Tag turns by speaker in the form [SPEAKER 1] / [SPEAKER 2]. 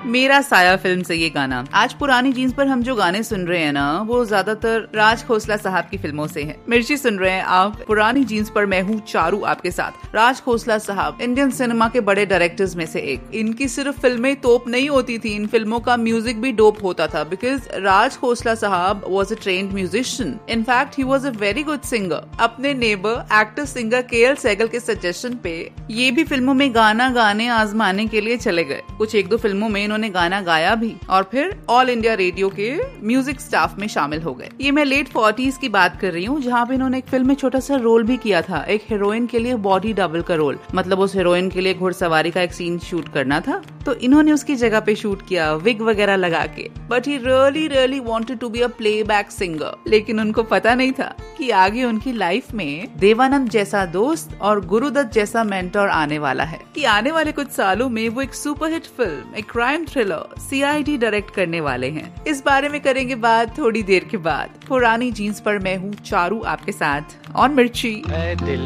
[SPEAKER 1] मेरा साया फिल्म से ये गाना। आज पुरानी जीन्स पर हम जो गाने सुन रहे हैं ना, वो ज्यादातर राज खोसला साहब की फिल्मों से हैं। मिर्ची सुन रहे हैं आप, पुरानी जीन्स पर मैं हूँ चारू आपके साथ। राज खोसला साहब इंडियन सिनेमा के बड़े डायरेक्टर्स में से एक। इनकी सिर्फ फिल्में तोप नहीं होती थी, इन फिल्मों का म्यूजिक भी डोप होता था, बिकॉज राज खोसला साहब was a trained musician. In fact he was a very good singer. अपने neighbour actor singer KL Sehgal के सजेशन पे ये भी फिल्मों में गाना गाने आजमाने के लिए चले गए। कुछ एक दो फिल्मों में इन्होंने गाना गाया भी और फिर ऑल इंडिया रेडियो के म्यूजिक स्टाफ में शामिल हो गए। ये मैं लेट 40s की बात कर रही हूँ, जहाँ पे इन्होंने एक फिल्म में छोटा सा रोल भी किया था, एक हीरोइन के लिए बॉडी डबल का रोल। मतलब उस हीरोइन के लिए घुड़सवारी का एक सीन शूट करना था, तो इन्होंने उसकी जगह पे शूट किया विग वगैरह लगा के। But he really wanted to be a playback singer. लेकिन उनको पता नहीं था कि आगे उनकी लाइफ में देवानंद जैसा दोस्त और गुरुदत्त जैसा मेंटर आने वाला है, कि आने वाले कुछ सालों में वो एक सुपरहिट फिल्म, एक क्राइम थ्रिलर CID डायरेक्ट करने वाले हैं। इस बारे में करेंगे बात थोड़ी देर के बाद। पुरानी जीन्स पर मैं हूँ चारू आपके साथ ऑन मिर्ची।